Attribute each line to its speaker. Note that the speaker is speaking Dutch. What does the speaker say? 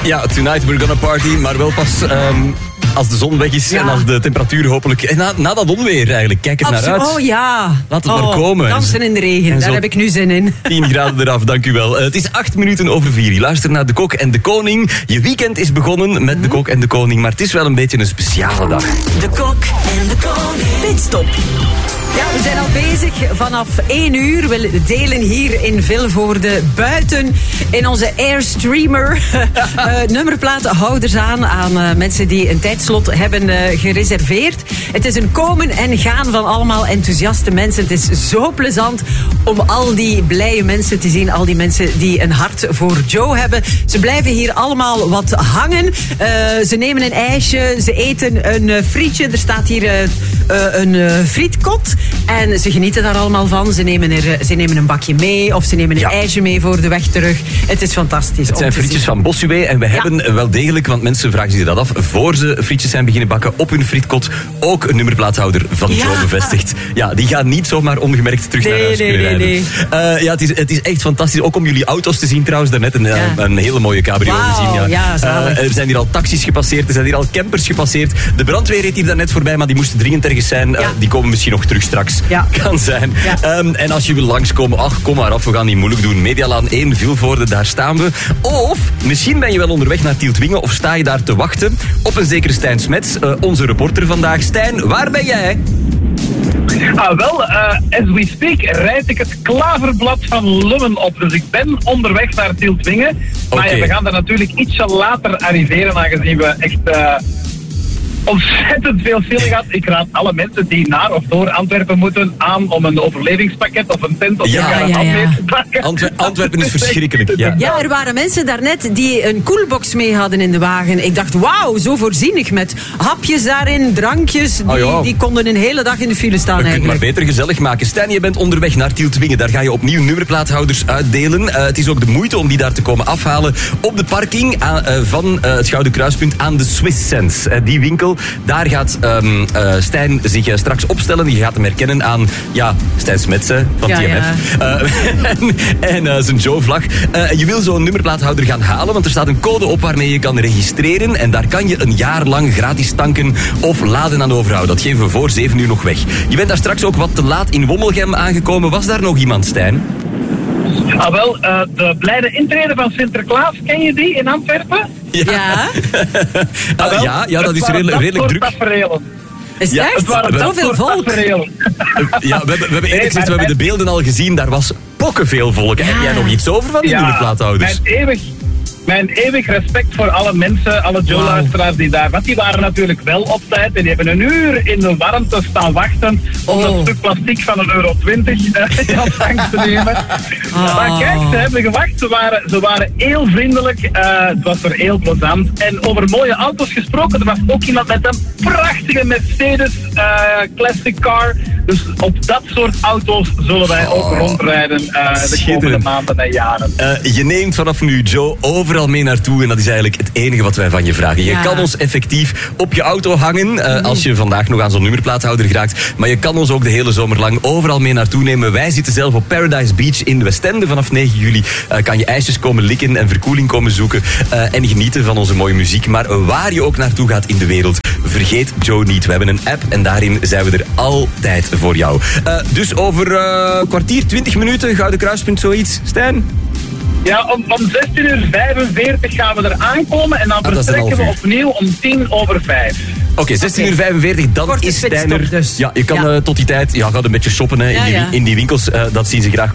Speaker 1: Ja, tonight we're gonna party, maar wel pas als de zon weg is en als de temperatuur hopelijk... En na dat onweer eigenlijk, kijk er naar uit.
Speaker 2: Oh ja.
Speaker 1: Laat het maar komen.
Speaker 2: Dansen in de regen, daar heb ik nu zin in.
Speaker 1: 10 graden eraf, dank u wel. Het is 8 minuten over 4. Je luistert naar De Kok en de Koning. Je weekend is begonnen met De Kok en de Koning, maar het is wel een beetje een speciale dag.
Speaker 3: De Kok en de Koning. Pitstop.
Speaker 2: Ja, we zijn al bezig vanaf 1 uur. We delen hier in Vilvoorde buiten in onze Airstreamer nummerplatenhouders aan mensen die een tijdslot hebben gereserveerd. Het is een komen en gaan van allemaal enthousiaste mensen. Het is zo plezant om al die blije mensen te zien. Al die mensen die een hart voor Joe hebben. Ze blijven hier allemaal wat hangen. Ze nemen een ijsje, ze eten een frietje. Er staat hier een frietkot. En ze genieten daar allemaal van. Ze nemen een bakje mee of ze nemen een ijsje mee voor de weg terug. Het is fantastisch.
Speaker 1: Het zijn frietjes van Bossuet en we hebben wel degelijk, want mensen vragen zich dat af, voor ze frietjes zijn beginnen bakken op hun frietkot ook een nummerplaathouder van Joe bevestigd. Ja, die gaan niet zomaar ongemerkt terug naar huis kunnen rijden. Nee. Ja, het is echt fantastisch. Ook om jullie auto's te zien trouwens. Daarnet een hele mooie cabrio gezien. Er zijn hier al taxis gepasseerd, er zijn hier al campers gepasseerd. De brandweer reed hier daarnet voorbij, maar die moesten dringend ergens zijn. Die komen misschien nog terug straks. Kan zijn. En als je wil langskomen, kom maar af, we gaan niet moeilijk doen. Medialaan 1, Vilvoorde, daar staan we. Of misschien ben je wel onderweg naar Tieltwingen of sta je daar te wachten op een zekere Stijn Smets, onze reporter vandaag. Stijn, waar ben jij?
Speaker 4: As we speak rijd ik het Klaverblad van Lummen op. Dus ik ben onderweg naar Tieltwingen. Maar we gaan daar natuurlijk ietsje later arriveren, aangezien we echt... ontzettend veel file gehad. Ik raad alle mensen die naar of door Antwerpen moeten aan om een overlevingspakket of een tent of mee te pakken.
Speaker 1: Antwerpen is verschrikkelijk.
Speaker 2: Ja, er waren mensen daarnet die een koelbox mee hadden in de wagen. Ik dacht, wauw, zo voorzienig met hapjes daarin, drankjes. Die konden een hele dag in de file staan eigenlijk.
Speaker 1: Je kunt maar beter gezellig maken. Stijn, je bent onderweg naar Tieltwingen. Daar ga je opnieuw nummerplaathouders uitdelen. Het is ook de moeite om die daar te komen afhalen op de parking van het Gouden Kruispunt aan de Swiss Sense. Die winkel. Daar gaat Stijn zich straks opstellen. Je gaat hem herkennen aan Stijn Smetsen van TMF. En zijn Joe-vlag. Je wil zo'n nummerplaathouder gaan halen, want er staat een code op waarmee je kan registreren. En daar kan je een jaar lang gratis tanken of laden aan overhouden. Dat geven we voor 7 uur nog weg. Je bent daar straks ook wat te laat in Wommelgem aangekomen. Was daar nog iemand, Stijn?
Speaker 4: De blijde intrede van Sinterklaas, ken je die in Antwerpen?
Speaker 2: Ja.
Speaker 1: Dat is redelijk druk.
Speaker 2: Is het echt?
Speaker 4: Het waren
Speaker 2: zoveel volk.
Speaker 4: We
Speaker 1: hebben de beelden al gezien. Daar was pokkenveel volk. Heb jij nog iets over van die nummerplaathouders?
Speaker 4: Mijn eeuwig respect voor alle mensen, alle Joe-luisteraars die daar... Want die waren natuurlijk wel op tijd en die hebben een uur in de warmte staan wachten om dat stuk plastic van €1,20 in ontvangst te nemen. Maar kijk, ze hebben gewacht. Ze waren heel vriendelijk. Het was er heel plezant. En over mooie auto's gesproken, er was ook iemand met een prachtige Mercedes classic car. Dus op dat soort auto's zullen wij ook rondrijden de komende maanden en jaren.
Speaker 1: Je neemt vanaf nu, Joe, overal mee naartoe en dat is eigenlijk het enige wat wij van je vragen. Je kan ons effectief op je auto hangen als je vandaag nog aan zo'n nummerplaathouder geraakt. Maar je kan ons ook de hele zomer lang overal mee naartoe nemen. Wij zitten zelf op Paradise Beach in de Westende. Vanaf 9 juli kan je ijsjes komen likken en verkoeling komen zoeken en genieten van onze mooie muziek. Maar waar je ook naartoe gaat in de wereld, vergeet Joe niet. We hebben een app en daarin zijn we er altijd voor jou. Dus over een kwartier, 20 minuten, Gouden Kruispunt, zoiets. Stijn?
Speaker 4: Ja, om 16:45 gaan we er aankomen en dan vertrekken we opnieuw om 5:10.
Speaker 1: Oké, 16:45, dan is Stijn er.
Speaker 2: Dus.
Speaker 1: Ja, je kan tot die tijd, gaat een beetje shoppen in die winkels, dat zien ze graag.